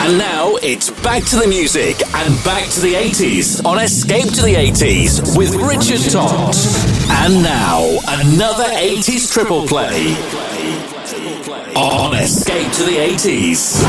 And now it's back to the music and back to the 80s on Escape to the 80s with Richard Todd. And now another 80s triple play on Escape to the 80s.